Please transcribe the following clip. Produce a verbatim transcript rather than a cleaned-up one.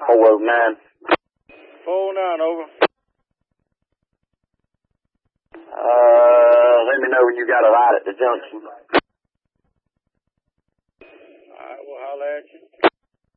four oh nine. four oh nine, over. Uh, let me know when you got a light at the junction.